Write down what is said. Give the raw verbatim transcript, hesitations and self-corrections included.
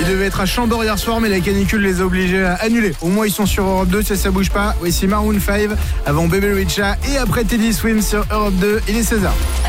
Ils devaient être à Chambord hier soir, mais la canicule les a obligés à annuler. Au moins, ils sont sur Europe deux, ça, ça bouge pas. Voici Maroon cinq avant Bebe Rexha et après Teddy Swims sur Europe deux. Il est seize heures.